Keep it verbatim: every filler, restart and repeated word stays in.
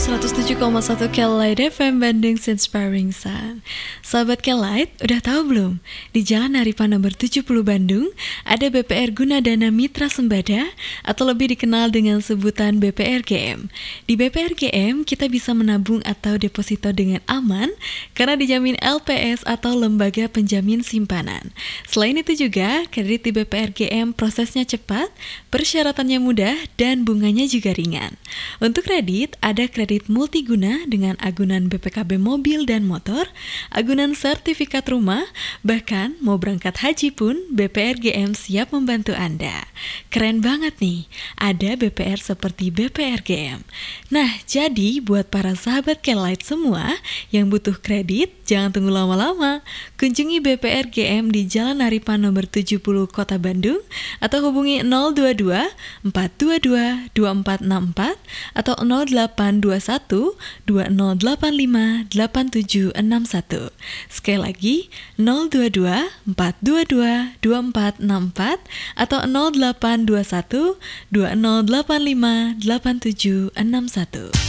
seratus tujuh koma satu Kelight F M Bandung Inspiring Sun. Sahabat Kelight, udah tahu belum? Di Jalan Naripan nomor tujuh puluh Bandung, ada B P R Gunadana Mitra Sembada atau lebih dikenal dengan sebutan B P R G M. Di B P R G M, kita bisa menabung atau deposito dengan aman karena dijamin L P S atau Lembaga Penjamin Simpanan. Selain itu juga, kredit di B P R G M prosesnya cepat, persyaratannya mudah, dan bunganya juga ringan. Untuk kredit, ada kredit multiguna dengan agunan B P K B mobil dan motor, agunan sertifikat rumah, bahkan mau berangkat haji pun B P R G M siap membantu Anda. Keren banget nih, ada B P R seperti B P R G M. Nah, jadi buat para sahabat Kelight semua yang butuh kredit, jangan tunggu lama-lama. Kunjungi B P R G M di Jalan Naripan nomor tujuh puluh Kota Bandung atau hubungi nol dua dua empat dua dua dua empat enam empat atau nol delapan dua satu dua nol delapan lima delapan tujuh enam satu. Sekali lagi nol dua dua empat dua dua dua empat enam empat atau nol delapan dua satu dua nol delapan lima delapan tujuh enam satu.